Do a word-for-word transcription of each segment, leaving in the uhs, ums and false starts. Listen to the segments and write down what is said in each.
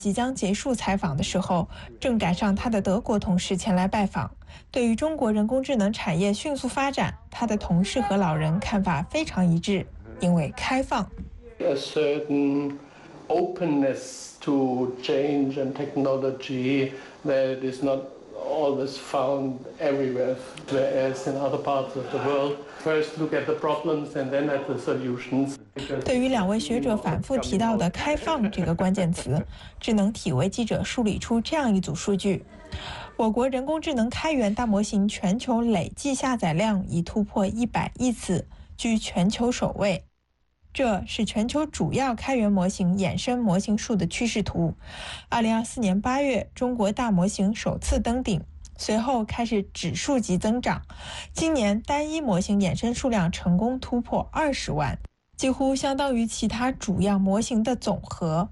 即将结束采访的时候，正赶上他的德国同事前来拜访。对于中国人工智能产业迅速发展，他的同事和老人看法非常一致，因为开放。 A certain openness to change and technology that is not always found everywhere, whereas in other parts of the world, first look at the problems and then at the solutions. 对于两位学者反复提到的“开放”这个关键词，智能体为记者梳理出这样一组数据：我国人工智能开源大模型全球累计下载量已突破一百亿次，居全球首位。这是全球主要开源模型衍生模型数的趋势图。二零二四年八月，中国大模型首次登顶，随后开始指数级增长。今年单一模型衍生数量成功突破二十万，几乎相当于其他主要模型的总和。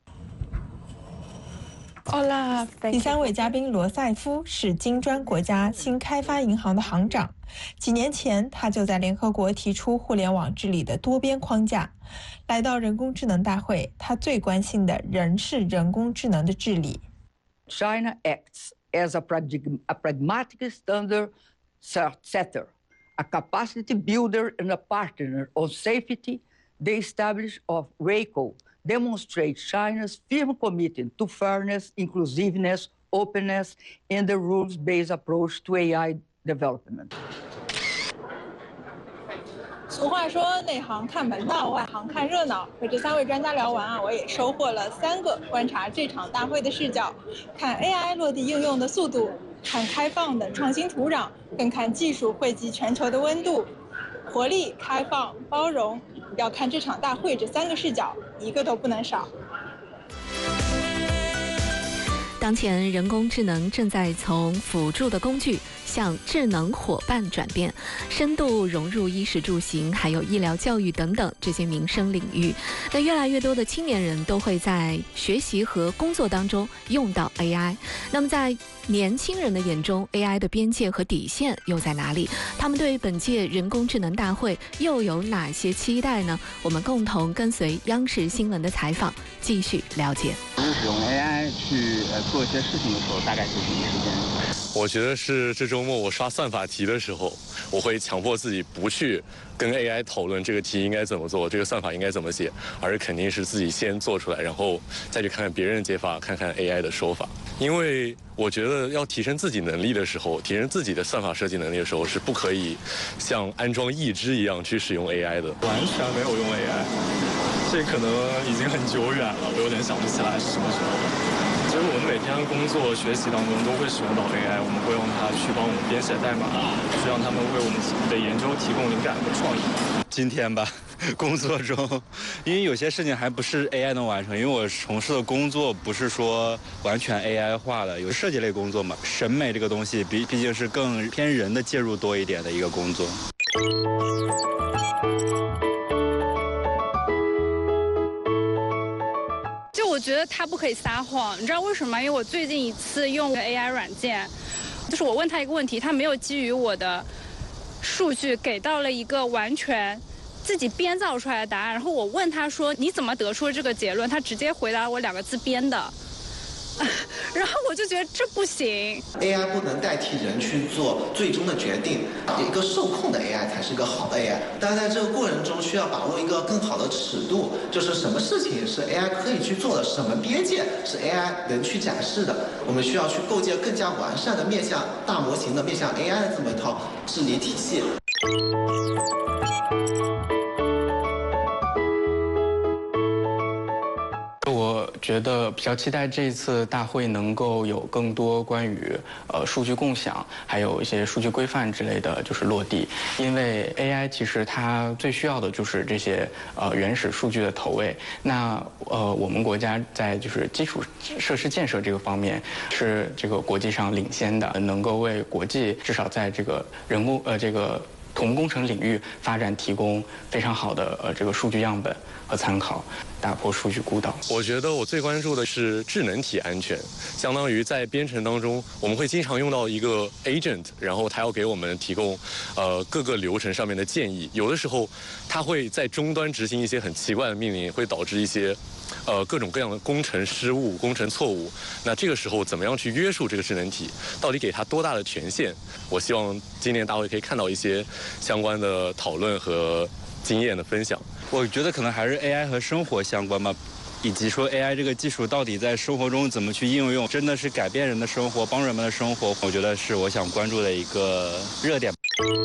好啦，第三位嘉宾罗塞夫是金砖国家新开发银行的行长。几年前，他就在联合国提出互联网治理的多边框架。来到人工智能大会，他最关心的仍是人工智能的治理。 China acts as a, pragma a pragmatic standard setter, a capacity builder and a partner of safety. The establishment of R A C O demonstrates China's firm commitment to fairness, inclusiveness, openness, and the rules-based approach to A I development. 俗话说，内行看门道，外行看热闹。和这三位专家聊完啊，我也收获了三个观察这场大会的视角：看 A I 落地应用的速度，看开放的创新土壤，更看技术惠及全球的温度。活力、开放、包容，要看这场大会这三个视角，一个都不能少。 当前人工智能正在从辅助的工具向智能伙伴转变，深度融入衣食住行还有医疗教育等等这些民生领域。那越来越多的青年人都会在学习和工作当中用到 A I。 那么在年轻人的眼中， A I 的边界和底线又在哪里？他们对本届人工智能大会又有哪些期待呢？我们共同跟随央视新闻的采访继续了解。 使用 A I 去呃做一些事情的时候，大概是什么时间？ 我觉得是这周末我刷算法题的时候，我会强迫自己不去跟 A I 讨论这个题应该怎么做，这个算法应该怎么写，而肯定是自己先做出来，然后再去看看别人的解法，看看 A I 的说法。因为我觉得要提升自己能力的时候，提升自己的算法设计能力的时候，是不可以像安装义肢一样去使用 A I 的。 完全没有用 A I， 这可能已经很久远了，我有点想不起来是什么时候了。其实我们每天工作学习当中都会使用到 A I， 我们会用它去帮我们编写代码，去让他们为我们的研究提供灵感和创意。 今天吧，工作中，因为有些事情还不是 A I 能完成，因为我从事的工作不是说完全 A I 化的，有设计类工作嘛，审美这个东西毕毕竟是更偏人的介入多一点的一个工作。 我觉得他不可以撒谎，你知道为什么吗？因为我最近一次用 A I 软件，就是我问他一个问题，他没有基于我的数据给到了一个完全自己编造出来的答案，然后我问他说你怎么得出这个结论，他直接回答我两个字编的。然后我就觉得这不行 ，A I 不能代替人去做最终的决定，一个受控的 A I 才是一个好的 A I。但是在这个过程中需要把握一个更好的尺度，就是什么事情是 A I 可以去做的，什么边界是 A I 能去展示的。我们需要去构建更加完善的面向大模型的、面向 A I 的这么一套治理体系。 我觉得比较期待这一次大会能够有更多关于呃数据共享，还有一些数据规范之类的就是落地。因为 A I 其实它最需要的就是这些呃原始数据的投喂。那呃我们国家在就是基础设施建设这个方面是这个国际上领先的，能够为国际至少在这个人工呃这个土木工程领域发展提供非常好的呃这个数据样本和参考，打破数据孤岛。 我觉得我最关注的是智能体安全，相当于在编程当中，我们会经常用到一个 agent， 然后它要给我们提供呃各个流程上面的建议。有的时候，它会在终端执行一些很奇怪的命令，会导致一些呃各种各样的工程失误、工程错误。那这个时候，怎么样去约束这个智能体？到底给它多大的权限？我希望今年大会可以看到一些相关的讨论和经验的分享。 我觉得可能还是 A I 和生活相关吧，以及说 A I 这个技术到底在生活中怎么去应用，真的是改变人的生活，帮人们的生活，我觉得是我想关注的一个热点。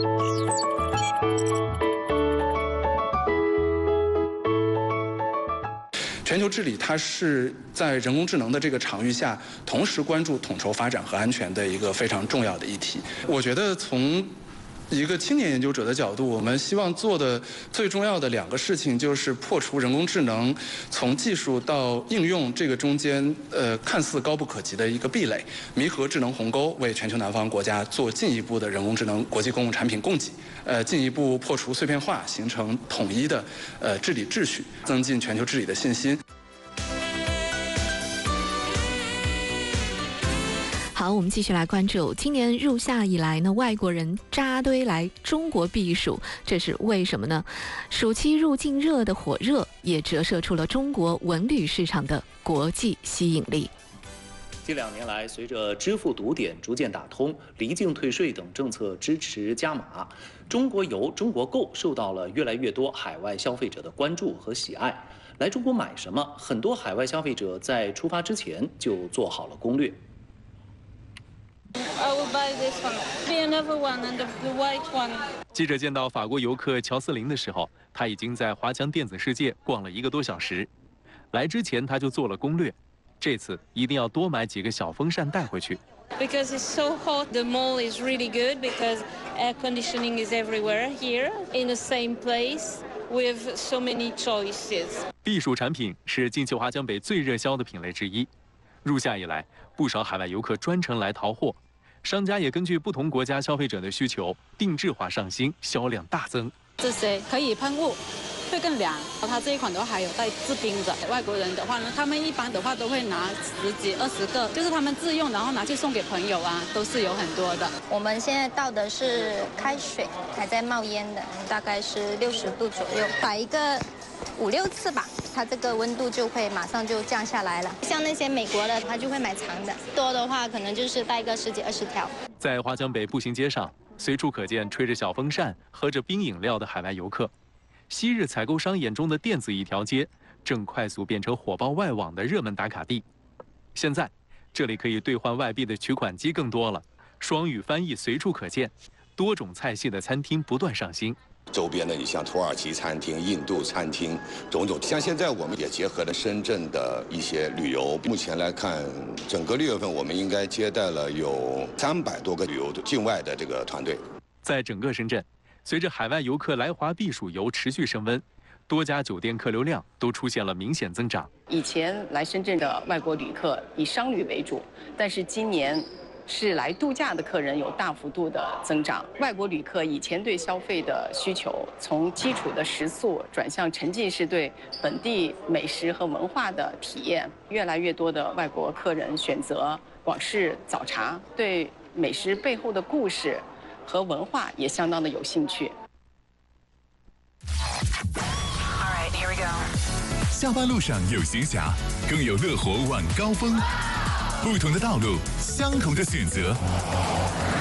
全球治理它是在人工智能的这个场域下，同时关注统筹发展和安全的一个非常重要的议题。我觉得从一个青年研究者的角度，我们希望做的最重要的两个事情，就是破除人工智能从技术到应用这个中间，呃，看似高不可及的一个壁垒，弥合智能鸿沟，为全球南方国家做进一步的人工智能国际公共产品供给，呃，进一步破除碎片化，形成统一的呃治理秩序，增进全球治理的信心。 好，我们继续来关注，今年入夏以来呢，外国人扎堆来中国避暑，这是为什么呢？暑期入境热的火热，也折射出了中国文旅市场的国际吸引力。 近两年来，随着支付堵点逐渐打通，离境退税等政策支持加码，中国游、中国购受到了越来越多海外消费者的关注和喜爱。来中国买什么？很多海外消费者在出发之前就做好了攻略。 I will buy this one. Be another one and the white one. 记者见到法国游客乔斯林的时候，他已经在华强电子世界逛了一个多小时。来之前他就做了攻略，这次一定要多买几个小风扇带回去。 Because it's so hot, the mall is really good because air conditioning is everywhere here in the same place with so many choices. 避暑产品是近期华强北最热销的品类之一。入夏以来，不少海外游客专程来淘货，商家也根据不同国家消费者的需求，定制化上新，销量大增。 这些可以喷雾，会更凉。它这一款的话还有带制冰的。外国人的话呢，他们一般的话都会拿十几、二十个，就是他们自用，然后拿去送给朋友啊，都是有很多的。 我们现在倒的是开水，还在冒烟的，大概是六十度左右，摆一个五六次吧。它这个温度就会马上就降下来了。像那些美国的，他就会买长的，多的话可能就是带个十几二十条。 在华强北步行街上，随处可见吹着小风扇、喝着冰饮料的海外游客。昔日采购商眼中的电子一条街，正快速变成火爆外网的热门打卡地。现在，这里可以兑换外币的取款机更多了，双语翻译随处可见，多种菜系的餐厅不断上新。 周边的，你像土耳其餐厅、印度餐厅，种种。像现在我们也结合了深圳的一些旅游。目前来看，整个六月份我们应该接待了有三百多个旅游境外的这个团队。 在整个深圳，随着海外游客来华避暑游持续升温，多家酒店客流量都出现了明显增长。 以前来深圳的外国旅客以商旅为主，但是今年是来度假的客人有大幅度的增长。外国旅客以前对消费的需求，从基础的食宿转向沉浸式对本地美食和文化的体验。越来越多的外国客人选择广式早茶，对美食背后的故事和文化也相当的有兴趣。 All right, here we go. 下班路上有闲暇，更有乐活晚高峰。不同的道路，相同的选择。